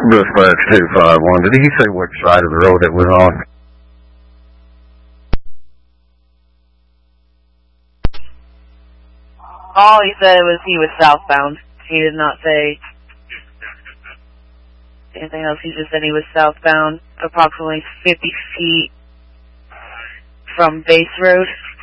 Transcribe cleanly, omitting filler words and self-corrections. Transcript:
Dispatch 251. Did he say which side of the road it was on? All he said was he was southbound. He did not say anything else. He just said he was southbound, approximately 50 feet from Base Road.